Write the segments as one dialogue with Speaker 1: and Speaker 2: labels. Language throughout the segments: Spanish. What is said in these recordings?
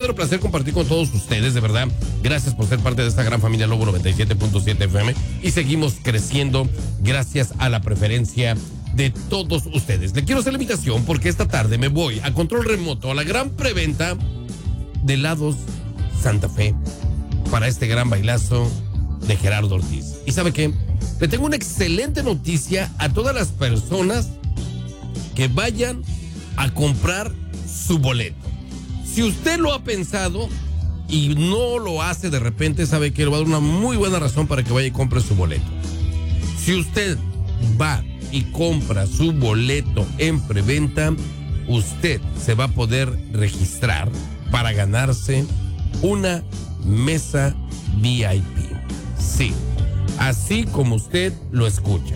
Speaker 1: verdadero placer compartir con todos ustedes, de verdad. Gracias por ser parte de esta gran familia Lobo 97.7 FM y seguimos creciendo gracias a la preferencia de todos ustedes. Le quiero hacer la invitación porque esta tarde me voy a control remoto a la gran preventa de helados Santa Fe para este gran bailazo de Gerardo Ortiz. ¿Y sabe qué? Le tengo una excelente noticia a todas las personas que vayan a comprar su boleto. Si usted lo ha pensado y no lo hace de repente, sabe que le va a dar una muy buena razón para que vaya y compre su boleto. Si usted va y compra su boleto en preventa, usted se va a poder registrar para ganarse una mesa VIP. Sí, así como usted lo escucha.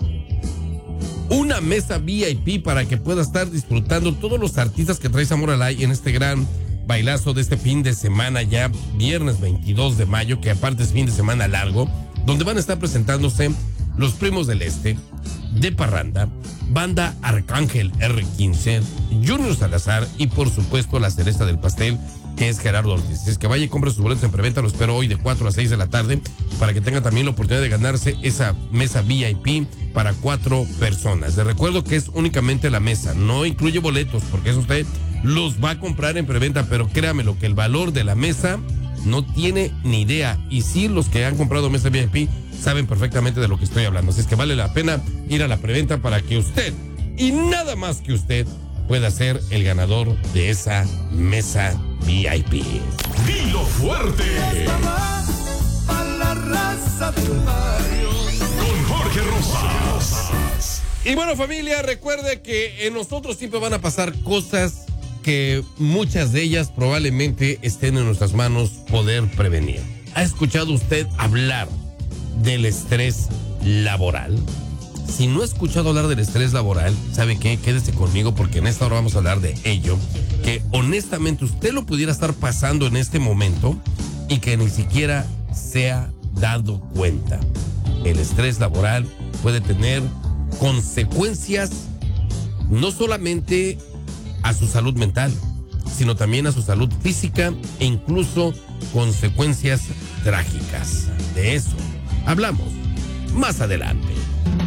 Speaker 1: Una mesa VIP para que pueda estar disfrutando todos los artistas que trae Zamora Live en este gran bailazo de este fin de semana, ya viernes 22 de mayo, que aparte es fin de semana largo, donde van a estar presentándose Los Primos del Este, De Parranda, Banda Arcángel R15, Junior Salazar y por supuesto la cereza del pastel, que es Gerardo Ortiz. Es que vaya y compre sus boletos en preventa, lo espero hoy de 4 a 6 de la tarde para que tenga también la oportunidad de ganarse esa mesa VIP para 4 personas. Les recuerdo que es únicamente la mesa, no incluye boletos porque eso usted los va a comprar en preventa, pero créame lo que el valor de la mesa no tiene ni idea. Y sí, los que han comprado mesa VIP saben perfectamente de lo que estoy hablando. Así es que vale la pena ir a la preventa para que usted, y nada más que usted, pueda ser el ganador de esa mesa VIP.
Speaker 2: Dilo fuerte.
Speaker 3: A la raza del barrio.
Speaker 2: Con Jorge Rosas.
Speaker 1: Y bueno, familia, recuerde que en nosotros siempre van a pasar cosas que muchas de ellas probablemente estén en nuestras manos poder prevenir. ¿Ha escuchado usted hablar del estrés laboral? Si no ha escuchado hablar del estrés laboral, ¿sabe qué? Quédese conmigo porque en esta hora vamos a hablar de ello, que honestamente usted lo pudiera estar pasando en este momento y que ni siquiera se ha dado cuenta. El estrés laboral puede tener consecuencias no solamente a su salud mental, sino también a su salud física e incluso consecuencias trágicas. De eso hablamos más adelante.